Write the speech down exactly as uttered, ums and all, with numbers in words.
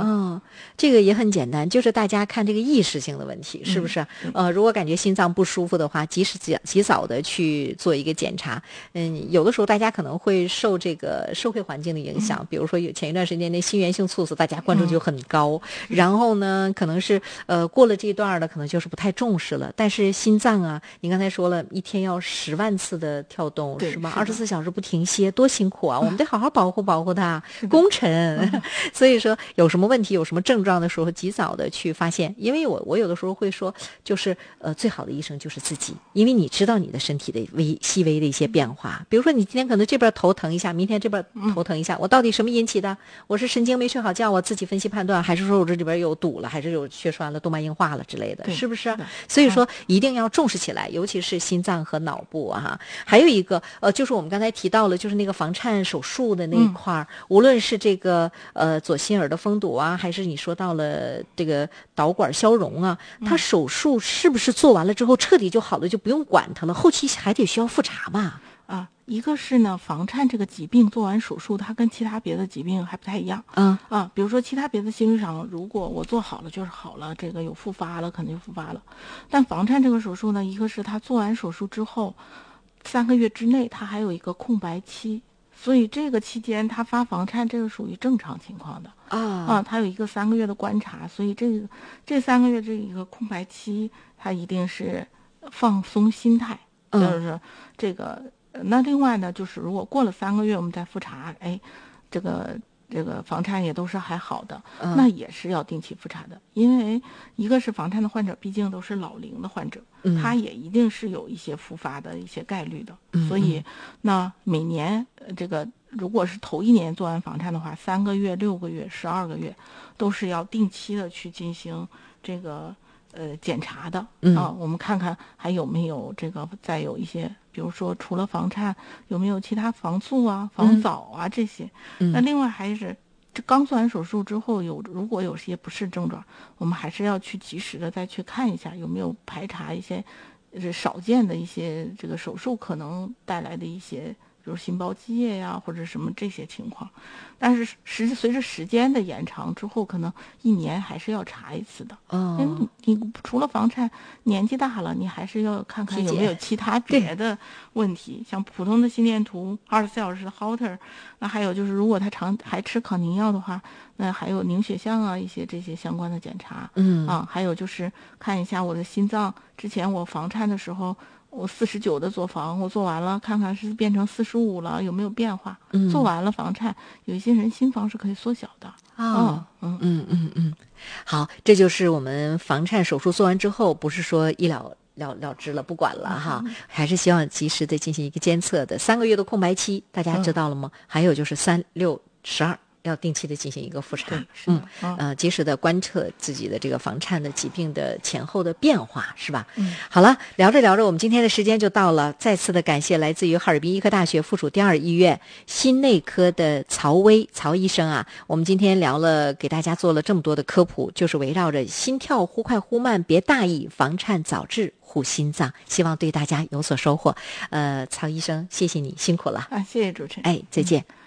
嗯，这个也很简单，就是大家看这个意识性的问题，是不是？ 嗯、 呃，如果感觉心脏不舒服的话，及时及及早的去做一个检查。嗯，有的时候大家可能会受这个社会环境的影响，嗯、比如说有前一段时间那心源性猝死，大家关注就很高。嗯、然后呢，可能是呃过了这段的，可能就是不太重视了。但是心脏啊，你刚才说了一天要十万次的跳动，是吧？二十四小时不停歇，多辛苦啊！我们得好好保护保护它，功臣。嗯、所以说有什么问题有什么症状的时候，及早的去发现。因为我我有的时候会说，就是呃最好的医生就是自己，因为你知道你的身体的微细微的一些变化。比如说你今天可能这边头疼一下，明天这边头疼一下，我到底什么引起的？我是神经没睡好觉，我自己分析判断，还是说我这里边有堵了，还是有血栓了、动脉硬化了之类的，是不是？所以说一定要重视起来，尤其是心脏和脑部啊。还有一个呃，就是我们刚才提到了，就是那个房颤手术的那一块儿，嗯、无论是这个呃左心耳的封堵啊，还是你说到了这个导管消融啊，它手术是不是做完了之后彻底就好了，就不用管它了？后期还得需要复查吧？ 啊，一个是呢，房颤这个疾病做完手术，它跟其他别的疾病还不太一样。 嗯啊，比如说其他别的心律上，如果我做好了就是好了，这个有复发了肯定复发了。但房颤这个手术呢，一个是它做完手术之后三个月之内，它还有一个空白期。所以这个期间它发房颤，这个属于正常情况的啊啊，它有一个三个月的观察，所以这个这三个月这一个空白期，它一定是放松心态， 嗯、 就是这个。那另外呢，就是如果过了三个月我们再复查，哎，这个这个房颤也都是还好的， 嗯、 那也是要定期复查的，因为一个是房颤的患者毕竟都是老龄的患者， 嗯、 他也一定是有一些复发的一些概率的， 嗯、 所以那每年这个如果是头一年做完房颤的话，三个月、六个月、十二个月都是要定期的去进行这个呃检查的、 嗯、 啊，我们看看还有没有这个再有一些，比如说除了房颤有没有其他房促啊、房早啊、嗯、这些。那另外还是这刚做完手术之后有如果有些不适症状，我们还是要去及时的再去看一下有没有排查一些是少见的一些这个手术可能带来的一些。比如心包积液呀，或者什么这些情况，但是时随着时间的延长之后，可能一年还是要查一次的。 哦， 嗯，你除了房颤，年纪大了，你还是要看看有没有其他别的问题，像普通的心电图、二十四小时的 Holter， 那还有就是如果他常还吃抗凝药的话，那还有凝血象啊，一些这些相关的检查。 嗯啊，还有就是看一下我的心脏，之前我房颤的时候。我四十九的做房，我做完了，看看是变成四十五了，有没有变化？ 嗯， 做完了房颤，有一些人心房是可以缩小的。 哦，嗯嗯嗯嗯，好，这就是我们房颤手术做完之后，不是说一了了了之了，不管了哈，嗯、还是希望及时的进行一个监测的。三个月的空白期，大家知道了吗？嗯、还有就是三六十二。要定期的进行一个复查，嗯，呃，及时的观测自己的这个房颤的疾病的前后的变化，是吧？ 嗯， 好了，聊着聊着，我们今天的时间就到了。再次的感谢来自于哈尔滨医科大学附属第二医院心内科的曹薇曹医生啊，我们今天聊了，给大家做了这么多的科普，就是围绕着心跳忽快忽慢，别大意，房颤早治护心脏，希望对大家有所收获。呃，曹医生，谢谢你辛苦了啊，谢谢主持人， 哎，再见。嗯